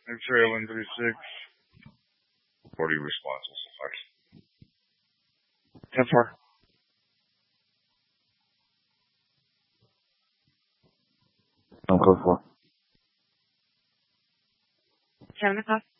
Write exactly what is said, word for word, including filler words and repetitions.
X-ray one three six. forty responses. ten four. I'm code four. Seven o'clock.